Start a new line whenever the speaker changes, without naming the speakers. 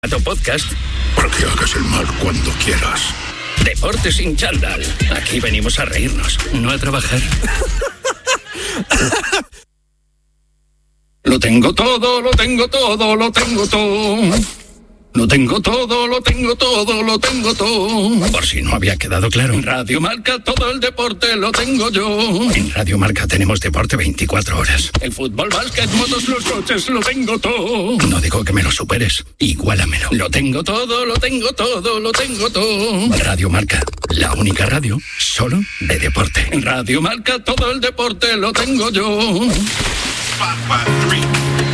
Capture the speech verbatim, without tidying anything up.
Podcast.
Para que hagas el mal cuando quieras.
Deportes sin chándal. Aquí venimos a reírnos, no a trabajar. Lo tengo todo, lo tengo todo, lo tengo todo. Lo tengo todo, lo tengo todo, lo tengo todo. Por si no había quedado claro, en Radio Marca todo el deporte lo tengo yo. En Radio Marca tenemos deporte veinticuatro horas. El fútbol, básquet, motos, los coches, lo tengo todo. No digo que me lo superes, igualamelo. Lo tengo todo, lo tengo todo, lo tengo todo. Radio Marca, la única radio solo de deporte. En Radio Marca todo el deporte lo tengo yo.
Five, five, three.